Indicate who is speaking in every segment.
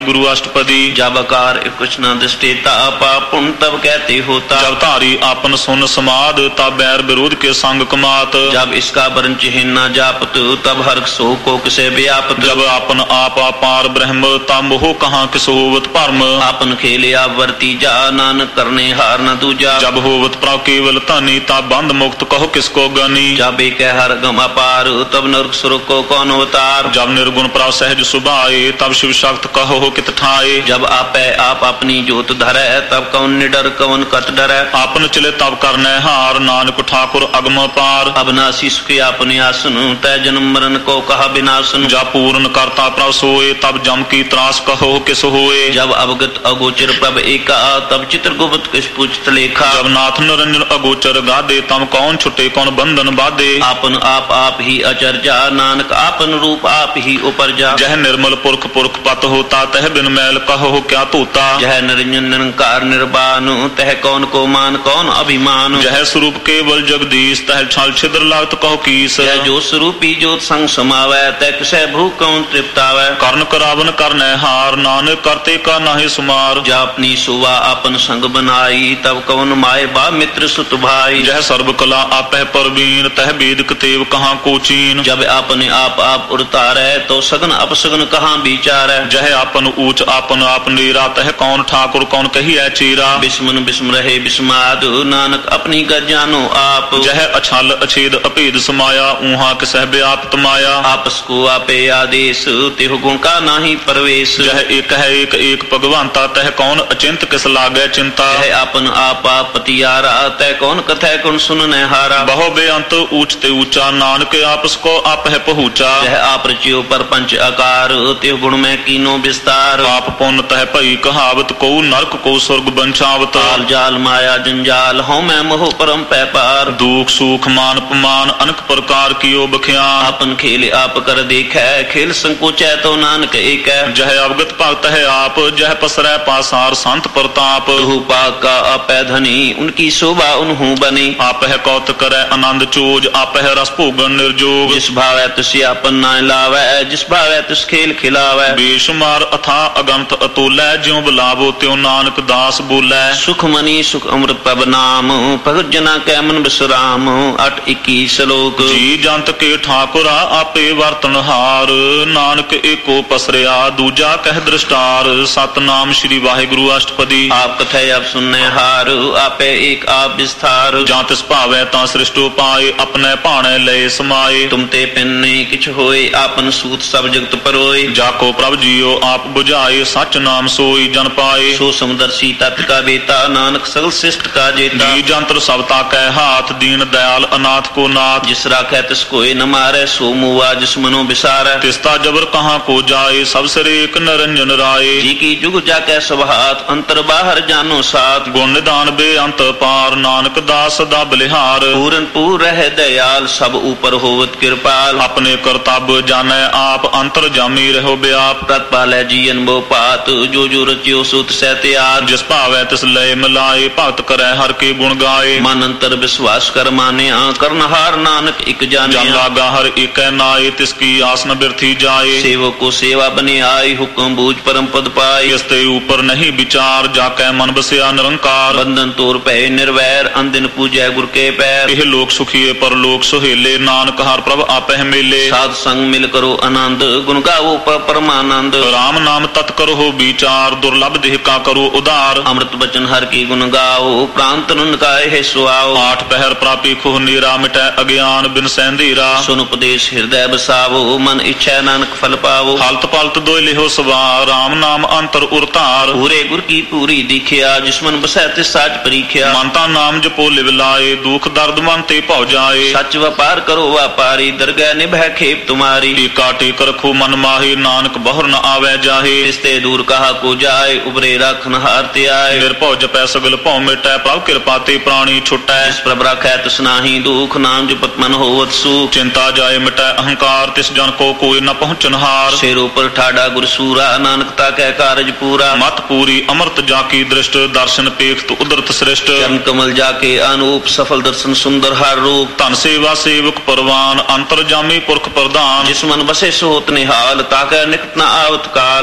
Speaker 1: गुरु अष्टपदी।
Speaker 2: जब आकार कुछ न दृष्टेता पाप पुण्य तब कहते होता।
Speaker 1: जब धारी आपन सुन समाद तब बैर विरोध के संग कमात।
Speaker 2: जब इसका वर्ण चिन्ह न जापत तब हर सो को किसे व्यापत।
Speaker 1: जब आपन आप अपार ब्रह्म तब मोह कहाँ किस होवत भरम।
Speaker 2: आपन खेले आप वर्ती जा नानक करने हार न दूजा।
Speaker 1: जब होवत प्रभ केवल धनी तब बंध मुक्त कहो किसको गनी।
Speaker 2: जब एक हर गम अपार तब नरक सुरक को कौन अवतार।
Speaker 1: जब निर्गुण प्रभ सहज सुभाए तब शिव शक्त कहो कित ठाए।
Speaker 2: जब आप अपनी जोत धरै तब कौन निडर कौन कत डरै।
Speaker 1: आपन चले तब करने हार नानक ठाकुर अगम पार।
Speaker 2: अविनाशी सुख अपने आसन तय जन्म मरण को कहा विनाशन।
Speaker 1: जब पूर्ण करता प्रभ सोए तब जम की त्रास कहो किस होए।
Speaker 2: जब अवगत अगोचर प्रभ एका तब चित्र गुप्त किस पूछत लेखा।
Speaker 1: जब नाथ निरंजन अगोचर गादे तब कौन छुटे कौन बंधन बाधे।
Speaker 2: आपन आप ही अचर्जा नानक आपन रूप आप ही उपरजा।
Speaker 1: जह निर्मल पुरख पुरख पत होता तह बिन मैल कहो क्या तोता।
Speaker 2: जह निरंजन निरंकार निर्वाण तह कौन को मान कौन अभिमान।
Speaker 1: जह स्वरूप केवल जगदीश तह छल छिद्र लागत कहो कीस।
Speaker 2: जह जो स्वरूपी जोत संग समावै तह किसै भू कौन तृप्तावै।
Speaker 1: कर्ण करावन करने हार नानक करते का नाहि सुमार।
Speaker 2: जह अपनी सुवा अपन संग बनाई तब कौन माए बा मित्र सुत भाई।
Speaker 1: जह सर्व कला आपह परवीन तह वेदिक तेव कहाँ को चीन।
Speaker 2: जब अपने आप उड़तारै तो सगन अपसगन कहाँ विचारै।
Speaker 1: जह आपन ऊंच आपन आप नीरा तह कौन ठाकुर कौन कही है चीरा।
Speaker 2: बिस्मन बिस्म रहे बिस्माद नानक अपनी गज जानो आप।
Speaker 1: जह अछल अछेद अभेद समाया ऊहा किसह व्याप्त माया।
Speaker 2: आपस को आपे आदेश तिहु गुण का नाही परवेश।
Speaker 1: जह एक है एक एक भगवंता तह कौन अचिंत किस लागे चिंता।
Speaker 2: जह आपन आप पतियारा तह कौन कथै कौन सुनने हारा।
Speaker 1: बहु बेअंत ऊंचते ऊंचा नानक आपस को आप है पहुँचा।
Speaker 2: जह आप रचियो पर पंच आकार तिहु गुण में कीनो विस्तार।
Speaker 1: आप पुण्य तह पई कहावत को नरक को स्वर्ग बंचावत।
Speaker 2: ताल जाल माया जंजाल हूँ मैं मोह परम पैपार।
Speaker 1: दुख सुख मान अपमान अनेक प्रकार कियो बख्यान।
Speaker 2: आपन खेल आप कर देखै खेल संकोचै तो नानक एक है।
Speaker 1: जह अवगत भक्त है आप जह पसरै पासार संत प्रताप।
Speaker 2: पाक का अपै धनी उनकी शोभा उन्हू बनी।
Speaker 1: आप है कौत करे आनंद चोज आप है रस भोगन निर्जोग।
Speaker 2: जिस भावै तुस आपन नाय लावै जिस भावै तुस खेल खिलावै।
Speaker 1: बेशुमार अथा अगंत अतुलै ज्यों बुलावो त्यों नानक दास बोलै।
Speaker 2: सुख मनी सुख अमृत पब नाम भगत जना कै मन विश्राम। 8:21 श्लोक।
Speaker 1: जी जंत के ठाकुरा आपे वर्तन हार नानक एको पसरिया दूजा कह दृष्टार। सतनाम श्री वाहिगुरु अष्टपदी।
Speaker 2: आप कथै आप सुनने हार आपे एक आप विस्तार।
Speaker 1: जां तिस भावै तां सृष्टो पाए अपने भाणे लय समाए।
Speaker 2: तुम ते पिन्ने किछ होए आपन सूत सब जगत परोए।
Speaker 1: जाको प्रभ जियो आप बुझाए सच नाम सोई जन पाए।
Speaker 2: सो समदर्शी तत् का बेता नानक सगल श्रेष्ठ का जेता।
Speaker 1: जी जंत्र सबता कै हाथ दीन दयाल अनाथ को नाथ।
Speaker 2: जिस राखै तिस कोई न मारै सो मुआ जिस मनो बिसारै।
Speaker 1: तिस्ता जबर कहाँ को जाए सब सिरे एक निरंजन राय।
Speaker 2: जी की जुग जाकै सब हाथ अंतर बाहर जानो साथ।
Speaker 1: गुण निदान बेअंत पार नानक दास सदा बलिहार।
Speaker 2: पूरन पूर रह दयाल सब ऊपर होवत कृपाल।
Speaker 1: अपने करतब जाने आप अंतर जामी रहो व्याप।
Speaker 2: तत्पालै जी अनुभव पात जो जो रचियो सुत सहत्यार।
Speaker 1: जिस भावै तिस लय मिलाए भक्त करे हर के गुण गाए।
Speaker 2: मन अंतर विश्वास कर मानिया करनहार नानक एक जाने।
Speaker 1: जन लागा हर एक नाए तिसकी आस न बिरथी जाए।
Speaker 2: सेवक को सेवा बने आई हुक्म बूझ परम पद पाए।
Speaker 1: इसते ऊपर नहीं विचार जाकै मन बसिया निरंकार।
Speaker 2: बंधन तोर पै निर्वैर अंदिन पूजै गुर के पैर।
Speaker 1: यह लोक सुखिए पर लोक सुहेले नानक हर प्रभ आपह मेले।
Speaker 2: साध संग मिल करो आनंद गुण गावो परमानंद।
Speaker 1: राम नाम तत् करो विचार दुर्लभ देह का करो उदार।
Speaker 2: अमृत बचन हर की गुण गाओ प्राण तन गाए है सुआओ।
Speaker 1: 8 पहर प्रापी खुह नीरा मिटै अज्ञान बिन सैंधीरा।
Speaker 2: सुन उपदेश हृदय बसावो मन इच्छा नानक फल पावो।
Speaker 1: हलत पलत दोय लिहो सवार राम नाम अंतर उरतार।
Speaker 2: पूरे गुर की पूरी दिखिया जिसमन बसै तिस साच परीख्या।
Speaker 1: मनता नाम जपो लिव लाए दुख दर्द मन ते भौ जाए।
Speaker 2: सच व्यापार करो व्यापारी दरगह निभै खेप तुम्हारी।
Speaker 1: टीका टेक रखो मन माहे नानक बहुर न आवे जाहे।
Speaker 2: रिश्ते दूर कहा को जाए उबरे राखन हारते आए।
Speaker 1: निर्भौ जपै सगल भौ मिटै प्रभ कृपा ते प्राणी छुटै।
Speaker 2: जिस प्रभ राखै तिस नाहि दुख नाम जपत मन होवत सुख।
Speaker 1: चिंता जाए मिटै अहंकार तिस जन को कोई न पहुँचनहार।
Speaker 2: शेरों पर ठाडा गुर सूरा नानकता कै कारज पूरा।
Speaker 1: मत पूरी अमृत जाकी दृष्ट दर्शन पेख उदरत श्रेष्ठ।
Speaker 2: चरण कमल जाके अनूप सफल दर्शन सुंदर हर रूप।
Speaker 1: धन सेवा सेवक परवान अंतर जामी पुरख प्रधान।
Speaker 2: जिस मन बसे सोत निहाल ताकै निकट न आवत काल।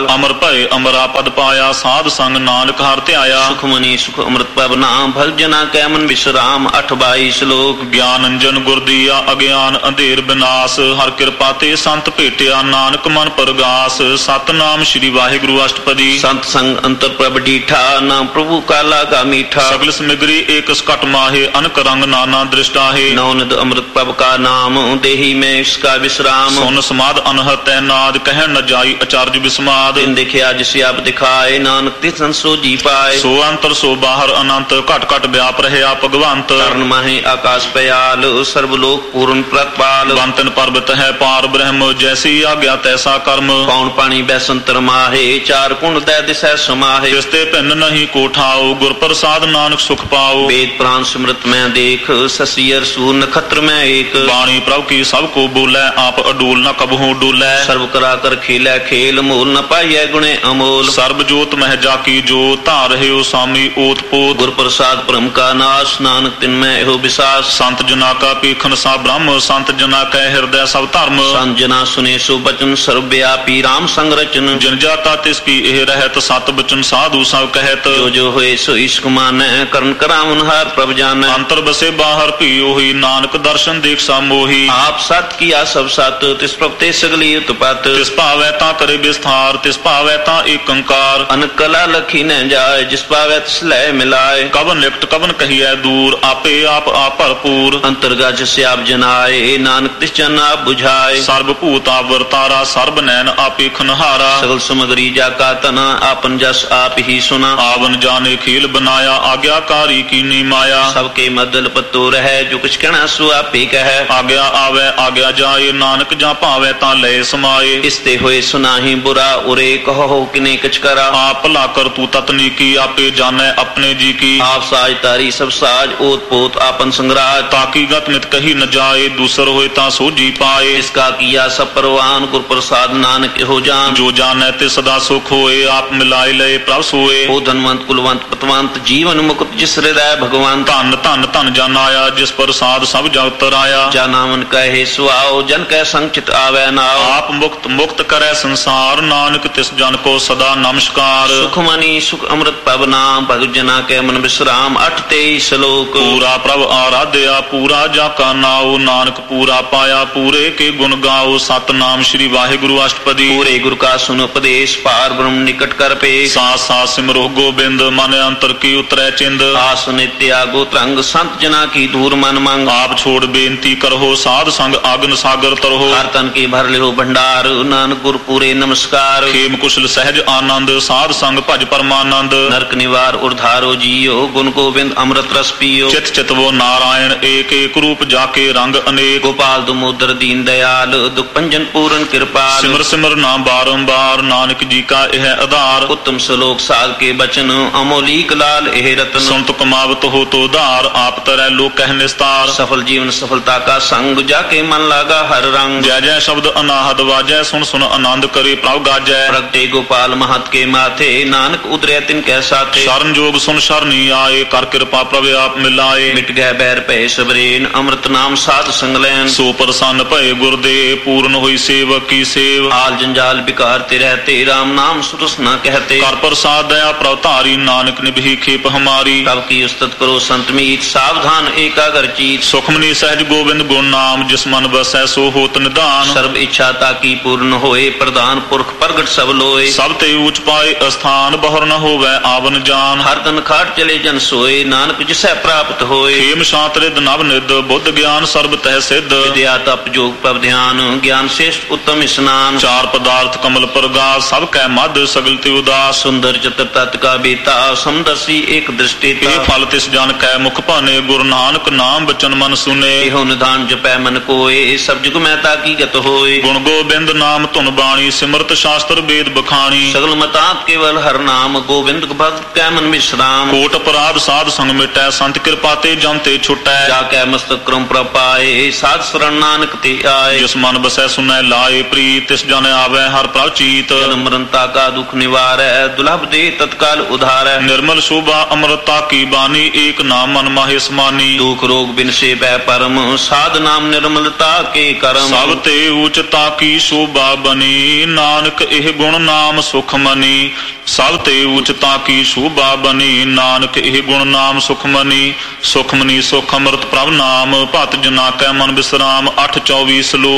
Speaker 1: ਅਮਰ ਭਏ ਅਮਰਾ ਪਦ ਪਾਇਆ ਸਾਧ ਸੰਗ ਨਾਨਕ ਹਰਿ ਧਿਆਇਆ
Speaker 2: ਸੁਖਮਨੀ ਸੁਖ ਅੰਮ੍ਰਿਤ ਪ੍ਰਭ ਨਾਮ ਭਲ ਜਨਾ ਕੈ ਮਨ ਵਿਸਰਾਮ 8-22 ਸ਼ਲੋਕ
Speaker 1: ਗਿਆਨ ਅੰਜਨ ਗੁਰ ਦੀਆ ਅਗਿਆਨ ਅੰਧੇਰ ਬਿਨਾਸ਼ ਹਰ ਕਿਰਪਾ ਤੇ ਸੰਤ ਭੇਟਿਆ ਨਾਨਕ ਮਨ ਪਰਗਾਸ ਸਤਨਾਮ ਸ੍ਰੀ ਵਾਹਿਗੁਰੂ ਅਸ਼ਟਪਦੀ
Speaker 2: ਸੰਤ ਸੰਗ ਅੰਤਰ ਪ੍ਰਭ ਡੀਠਾ ਨਾਮ ਪ੍ਰਭੂ ਕਾਲਾ ਗਾ ਮੀਠਾ
Speaker 1: ਸਗਲ ਸਮਿਗਰੀ ਏਕ ਸਕਟ ਮਾਹੇ ਅਨਕ ਰੰਗ ਨਾਨਾ ਦ੍ਰਿਸ਼ਟਾਹੇ
Speaker 2: नौनद अमृत प्रभ का नाम देही में इसका विश्राम
Speaker 1: ਸੁਨ ਸਮਾਦ ਅਨਹਤ ਨਾਦ ਕਹਿਣ ਨ ਜਾਈ ਅਚਰਜ ਵਿਸਮਾਦ
Speaker 2: दिन देखिया जिसे आप दिखाए नानक तिसन सो जी पाए
Speaker 1: ਸੋ ਅੰਤਰ ਸੋ ਬਾਹਰ ਅਨੰਤ ਘਟ ਘਟ ਵਿਆਪ ਰਹਿਆ ਭਗਵੰਤ
Speaker 2: कर्ण माहे आकाश पयाल सर्वलोक पूर्ण प्रतपाल
Speaker 1: ਬੰਤਨ ਪਰਬਤ ਹੈ ਪਾਰ ਬ੍ਰਹਮ ਜੈਸੀ ਆਗਿਆ ਤੈਸਾ ਕਰਮ
Speaker 2: पौन पानी बैसंतर माहे चार कुंड दै दिशा समाहे
Speaker 1: ਜਿਸ ਤੇ ਭਿੰਨ ਨਹੀਂ ਕੋਠਾਓ ਗੁਰ ਪ੍ਰਸਾਦ ਨਾਨਕ ਸੁਖ ਪਾਓ
Speaker 2: वेद प्राण सिमृत में देख ससियर सूर नक्षत्र में एक
Speaker 1: ਬਾਣੀ ਪ੍ਰਭ ਕੀ ਸਭ ਕੋ ਬੋਲੇ ਆਪ ਅਡੂਲ ਨ ਕਬਹੂ ਡੋਲੇ
Speaker 2: सर्व करा कर खेलै खेल मोल न पाइयै गुणे अमोल
Speaker 1: ਸਰਬ ਜੋਤ ਮਹਿ ਜਾ ਕੀ ਜੋ ਧਾਰ ਰਹਿਓ ਸਾਮੀ ਓਤ ਪੋਤ
Speaker 2: गुर प्रसाद परम का नाश नानक तिन में एहो विसास
Speaker 1: ਸੰਤ ਜਨਾ ਕਾ ਪੀਖਨ ਸਾ ਬ੍ਰਹਮ ਸੰਤ ਜਨਾ ਕੈ ਹਿਰਦੈ ਸਭ ਧਰਮ
Speaker 2: संत जना सुने सो बचन सर्वव्यापी राम संग रचन
Speaker 1: ਜਨ ਜਾਤਾ ਤਿਸ ਕੀ ਇਹ ਰਹਿਤ ਸਤ ਬਚਨ ਸਾਧੂ ਸਭ ਕਹਿਤ
Speaker 2: जो जो होए सो इश्क मानै करण करावन हार प्रभ जानै
Speaker 1: ਅੰਤਰ ਬਸੇ ਬਾਹਰ ਭੀ ਉਹੀ ਨਾਨਕ ਦਰਸ਼ਨ ਦੇਖ ਸਾ ਮੋਹੀ
Speaker 2: आप सत किया सब सत तिस प्रभ ते सगली उत्पत
Speaker 1: ਤਿਸ ਭਾਵੈ ਤਾਂ ਕਰੇ ਵਿਸਥਾਰ ਤਿਸ ਭਾਵੈ ਤਾਂ ਏਕ ਓੰਕਾਰ
Speaker 2: अनक कला लखी न जाय जिस पावै तिस लय मिलाय
Speaker 1: ਕਵਨ ਨਿਕਟ ਕਵਨ ਕਹੀਐ ਦੂਰ ਆਪੇ ਆਪ ਭਰਪੂਰ
Speaker 2: अंतर्गा जिसे आप जनाए नानक तिस जन आप बुझाए
Speaker 1: ਸਰਬ ਭੂਤ ਆਵਰਤਾਰਾ ਸਰਬ ਨੈਣ ਆਪੇ ਖਨਹਾਰਾ
Speaker 2: सगल समगरी जाका तना आपन जस आप ही सुना
Speaker 1: ਆਵਨ ਜਾਣੇ ਖੇਲ ਬਨਾਇਆ ਆਗਿਆਕਾਰੀ ਕੀਨੀ ਮਾਇਆ
Speaker 2: सबके मदल पत्तो रहे जो कुछ कहना सो आपे कह
Speaker 1: ਆਗਿਆ ਆਵੈ ਆਗਿਆ ਜਾਏ ਨਾਨਕ ਜਾਂ ਭਾਵੈ ਤਾਂ ਲਏ ਸਮਾਏ
Speaker 2: इसते होए सुनाही बुरा उरे कहो किने कछ करा
Speaker 1: ਆਪ ਭਲਾ ਕਰ ਤੂੰ ਤਤਨੀ ਕੀ ਆਪੇ ਜਾਣੈ ਆਪਣੇ ਜੀ ਕੀ
Speaker 2: आप साज तारी सब साज ओत पोत आपन संग्राज
Speaker 1: ਤਾਕੀ ਗਤ ਨਿਤ ਕਹੀ ਨ ਜਾਏ ਦੂਸਰ ਹੋਏ ਤਾਂ ਸੋਝੀ ਪਾਏ
Speaker 2: इसका किया सब परवान गुर प्रसाद नानक हो जान
Speaker 1: ਜੋ ਜਾਣੈ ਤੇ ਸਦਾ ਸੁਖ ਹੋਏ ਆਪ ਮਿਲਾਏ ਲਏ ਪ੍ਰਭ ਸੋਏ
Speaker 2: ओ धनवंत कुलवंत पतवंत जीवन मुकुट जिस हृदय भगवान
Speaker 1: ਧਨ ਧਨ ਧਨ ਜਨ ਆਇਆ ਜਿਸ ਪ੍ਰਸਾਦ ਸਭ ਜਗਤ ਰਾਇਆ
Speaker 2: जा नामन कहे सुआओ जन कह संचित आवे नाओ
Speaker 1: ਆਪ ਮੁਕਤ ਮੁਕਤ ਕਰੈ ਸੰਸਾਰ ਨਾਨਕ ਤਿਸ ਜਨ ਕੋ ਸਦਾ ਨਮਸਕਾਰ
Speaker 2: सुखमणि सुख अमृत पव नाम भगत जना के मन विश्राम 8-23 श्लोक
Speaker 1: ਪੂਰਾ ਪ੍ਰਭ ਆਰਾਧਿਆ ਪੂਰਾ ਜਾ ਕਾ ਨਾਉ ਨਾਨਕ ਪੂਰਾ ਪਾਇਆ ਪੂਰੇ ਕੇ ਗੁਣ ਗਾਓ ਸਤਨਾਮ ਸ੍ਰੀ ਵਾਹਿਗੁਰੂ ਅਸ਼ਟਪਦੀ
Speaker 2: पूरे गुरु का सुन उपदेश पार ब्रह्म निकट कर पे
Speaker 1: ਸਾਸ ਸਾਸ ਸਿਮਰੋ ਗੋਬਿੰਦ ਮਨ ਅੰਤਰ ਕੀ ਉਤਰੈ ਚਿੰਦ
Speaker 2: आस नित्य आगो तरंग संत जना की दूर मन मंग
Speaker 1: ਆਪ ਛੋੜ ਬੇਨਤੀ ਕਰੋ ਸਾਧ ਸੰਗ ਆਗਨ ਸਾਗਰ ਤਰੋ
Speaker 2: हर तन के भर लिहो भंडार नानक गुर पूरे नमस्कार
Speaker 1: ਖੇਮ ਕੁਸ਼ਲ ਸਹਿਜ ਆਨੰਦ ਸਾਧ ਸੰਗ ਭਜ ਪਰਮਾਨੰਦ
Speaker 2: नरक निवार उर्धारो जियो गुण गोविंद अमृत रस पियो
Speaker 1: ਚਿਤ ਚਿਤਵੋ ਨਾਰਾयण ਏਕ ਏਕ ਰੂਪ ਜਾਕੇ ਰੰਗ ਅਨੇਕ
Speaker 2: गोपाल दुमोदर दीन दयाल दुख पंजन पूर्ण कृपाल
Speaker 1: ਸਿਮਰ ਸਿਮਰ ਨਾਮ ਬਾਰੰਬਾਰ ਨਾਨਕ ਜੀ ਕਾ ਇਹ ਆਧਾਰ
Speaker 2: उत्तम श्लोक साल के बचन अमोलीक लाल एह रतन
Speaker 1: ਸੰਤ ਕਮਾਵਤ ਹੋ ਤੋ ਧਾਰ ਆਪ ਤਰੈ ਲੋਕ ਕਹਿ ਨਿਸਤਾਰ
Speaker 2: सफल जीवन सफलता का संग जाके मन लागा हर रंग
Speaker 1: ਜੈ ਜੈ ਸ਼ਬਦ ਅਨਾਹਦ ਵਾਜੈ ਸੁਣ ਸੁਣ ਆਨੰਦ ਕਰੇ ਪ੍ਰਭ ਗਾਜੈ
Speaker 2: प्रगटे गोपाल महत के माथे नानक उतरे तिन कै साथे
Speaker 1: ਸ਼ਰਨ ਜੋਗ ਸੁਨ ਸ਼ਰਨੀ ਆਏ ਕਰ ਕਿਰਪਾ ਪ੍ਰਭ ਆਪ ਮਿਲਾਏ
Speaker 2: मिट गए बैर पे सबरेन अमृत नाम साध संग लैन
Speaker 1: ਸੋ ਪ੍ਰਸੰਨ ਭਏ ਗੁਰਦੇ ਪੂਰਨ ਹੋਈ ਸੇਵਕ ਕੀ ਸੇਵ
Speaker 2: आल जंजाल बिकारते रहते राम नाम सुरस न कहते
Speaker 1: ਕਰ ਪ੍ਰਸਾਦ ਦਇਆ ਪ੍ਰਭ ਧਾਰੀ ਨਾਨਕ ਨਿਭੀ ਖੇਪ ਹਮਾਰੀ
Speaker 2: कब की उस्तत करो संत मीत सावधान एकागर चीत
Speaker 1: ਸੁਖਮਨੀ ਸਹਿਜ ਗੋਬਿੰਦ ਗੁਣ ਨਾਮ ਜਿਸ ਮਨ ਵਸੈ ਸੋ ਹੋਤ ਨਿਧਾਨ
Speaker 2: सर्व इच्छा ताकी पूर्ण होए प्रधान पुरख प्रगट सब लोए
Speaker 1: ਸਭ ਤੇ ਊਚ ਪਾਏ ਅਸਥਾਨ ਬਹੁਰ ਨ ਹੋਵੈ ਆਵਨ ਜਾਨ
Speaker 2: हर तन खाट चले जन सोए नानक जिसै प्राप्त होए
Speaker 1: ਖੇਮ ਸ਼ਾਂਤ ਰਿਦ ਨਵ ਨਿਦ ਬੁੱਧ ਗਿਆਨ ਸਰਬ ਤਹਿ ਸਿੱਧ
Speaker 2: विद्या तप जोग पव ध्यान ज्ञान श्रेष्ठ उत्तम स्नान
Speaker 1: ਚਾਰ ਪਦਾਰਥ ਕਮਲ ਪ੍ਰਗਾਸ ਸਭ ਕੈ ਮਧ ਸਗਲ ਤੇ ਉਦਾਸ
Speaker 2: सुंदर चतुर तत् का बेता समदर्शी एक दृष्टि
Speaker 1: ਇਹ ਫਲ ਤਿਸ ਜਨ ਕੈ ਮੁਖ ਭਾਨੇ ਗੁਰੂ ਨਾਨਕ ਨਾਮ ਬਚਨ ਮਨ ਸੁਨੇ
Speaker 2: एहो निधान जपै मन कोए सब जुग में ताकी गत होए
Speaker 1: ਗੁਣ ਗੋਬਿੰਦ ਨਾਮ ਧੁਨ ਬਾਣੀ ਸਿਮਰਤ ਸ਼ਾਸਤਰ ਵੇਦ ਬਖਾਣੀ
Speaker 2: सगल मतात केवल हर नाम गोविंद भक्त कै मन विश्राम
Speaker 1: ਕੋਟ ਅਪਰਾਧ ਸਾਧ ਸੰਗ ਮਿਟੈ ਸੰਤ ਕਿਰਪਾ ਤੇ ਜਮ ਤੇ ਛੁਟੈ
Speaker 2: जाकै मस्तक क्रम प्रपाए साध शरण नानक ते आए
Speaker 1: ਜਿਸ ਮਨ ਬਸੈ ਸੁਨੈ ਲਾਏ ਪ੍ਰੀਤ ਤਿਸ ਜਨ ਆਵੈ ਹਰ ਪ੍ਰਭ ਚੀਤ
Speaker 2: जन्म मरनता का दुख निवारै दुलभ दे तत्काल उधारै
Speaker 1: निर्मल शोभा अमृता की बानी एक नाम मन माहे समानी
Speaker 2: दुख रोग बिन से भय परम साध नाम निर्मलता के करम
Speaker 1: सब ते ऊचता की शोभा बनी नानक एह ਗੁਣ ਨਾਮ ਸੁਖ ਮਨੀ ਸਭ ਤੇ ਉਚਤਾ ਕੀ ਸ਼ੋਭਾ ਬਨੀ ਨਾਨਕ ਇਹ ਗੁਣ ਨਾਮ ਸੁਖ ਮਨੀ ਸੁਖ ਮਨੀ ਸੁਖ ਅੰਮ੍ਰਿਤ ਪ੍ਰਭ ਨਾਮ ਭਤ ਜਨਾ ਕੈ ਮਨ ਬਿਸਰਾਮ 8:24 ਸਲੋਕ।